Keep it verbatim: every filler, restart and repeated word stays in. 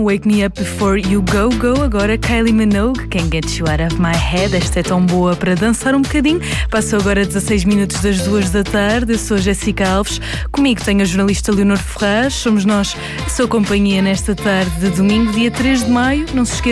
Wake Me Up Before You Go Go. Agora Kylie Minogue, Can't Get You Out of My Head. Esta é tão boa para dançar um bocadinho. Passou agora dezasseis minutos das duas da tarde. Eu sou Jéssica Alves. Comigo tenho a jornalista Leonor Ferraz. Somos nós a sua companhia nesta tarde de domingo, dia três de maio. Não se esqueça